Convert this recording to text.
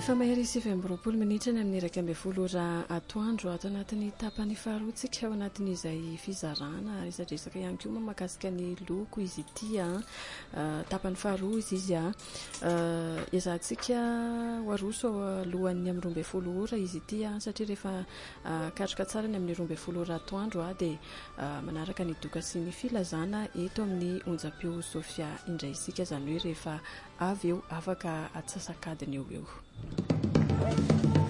Rehefa mahery 7 minitra ny amin'ny iraka ambin'ny folo ora atoandro ato anatin'ny tapany faharoatsika ao anatin'izay fizarana resadresaka ihany koa mahakasika ny loko izy ity tapany faharoa izy ezahantsika hoaroso alohan'ny amin'ny 12 ora izy ity satria rehefa katroka tsara ny amin'ny 12 ora atoandro dia manaraka ny doka sy ny filazana eto amin'ny onjam-peo Sofia indray isika zany hoe rehefa avy eo afaka atsasakadiny eo eo.